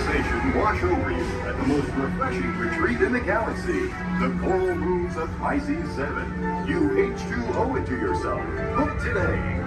relaxation wash over you at the most refreshing retreat in the galaxy, the Coral Moons of Pisces 7. You H2O it to yourself. Book today.